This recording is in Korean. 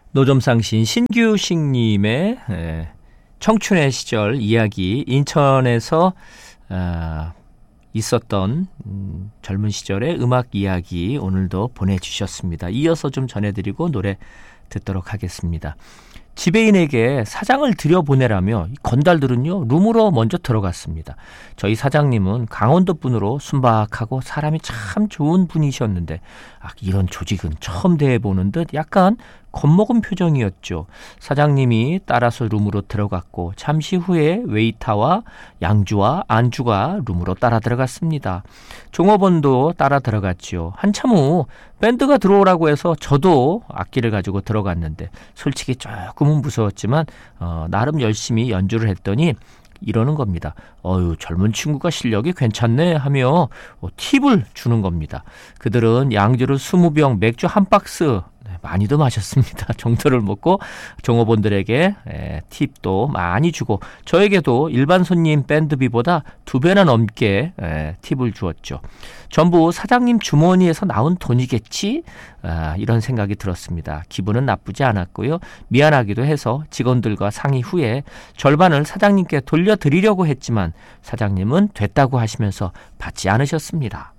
노점상신 신규식님의 청춘의 시절 이야기, 인천에서 있었던 젊은 시절의 음악 이야기 오늘도 보내주셨습니다. 이어서 좀 전해드리고 노래 듣도록 하겠습니다. 지배인에게 사장을 들여보내라며 건달들은요 룸으로 먼저 들어갔습니다. 저희 사장님은 강원도 분으로 순박하고 사람이 참 좋은 분이셨는데 이런 조직은 처음 대해보는 듯 약간 겁먹은 표정이었죠. 사장님이 따라서 룸으로 들어갔고 잠시 후에 웨이터와 양주와 안주가 룸으로 따라 들어갔습니다. 종업원도 따라 들어갔죠. 한참 후 밴드가 들어오라고 해서 저도 악기를 가지고 들어갔는데 솔직히 조금은 무서웠지만 나름 열심히 연주를 했더니 이러는 겁니다. 젊은 친구가 실력이 괜찮네 하며 팁을 주는 겁니다. 그들은 양주를 20병, 맥주 한 박스 많이도 마셨습니다. 정도를 먹고 종업원들에게 팁도 많이 주고 저에게도 일반 손님 밴드비보다 2배나 넘게 팁을 주었죠. 전부 사장님 주머니에서 나온 돈이겠지? 이런 생각이 들었습니다. 기분은 나쁘지 않았고요. 미안하기도 해서 직원들과 상의 후에 절반을 사장님께 돌려드리려고 했지만 사장님은 됐다고 하시면서 받지 않으셨습니다.